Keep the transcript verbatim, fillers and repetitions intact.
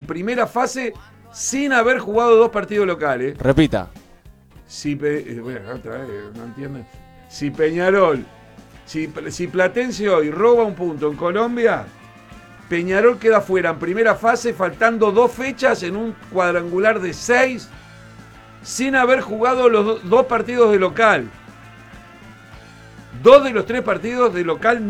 primera fase sin haber jugado dos partidos locales. Repita. Si, Pe- bueno, otra vez, no entienden. Si Peñarol, si, si Platense hoy roba un punto en Colombia, Peñarol queda fuera en primera fase, faltando dos fechas en un cuadrangular de seis, sin haber jugado los do- dos partidos de local. Dos de los tres partidos de local no